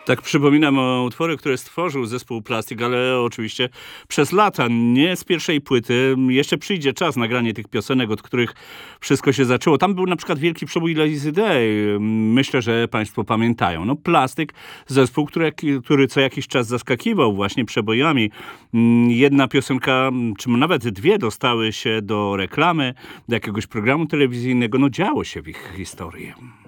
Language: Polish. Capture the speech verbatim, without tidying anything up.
Tak przypominam o utwory, które stworzył zespół Plastik, ale oczywiście przez lata, nie z pierwszej płyty. Jeszcze przyjdzie czas nagranie tych piosenek, od których wszystko się zaczęło. Tam był na przykład wielki przebój Lazy Day. Myślę, że państwo pamiętają. No Plastik, zespół, który, który co jakiś czas zaskakiwał właśnie przebojami. Jedna piosenka, czy nawet dwie dostały się do reklamy, do jakiegoś programu telewizyjnego. No działo się w ich historii.